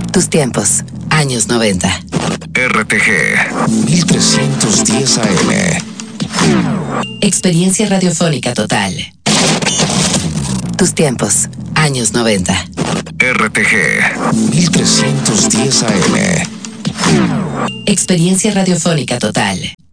Tus tiempos, años 90. RTG 1310 AM. Experiencia radiofónica total. Tus tiempos, años 90. RTG 1310 AM. Experiencia radiofónica total.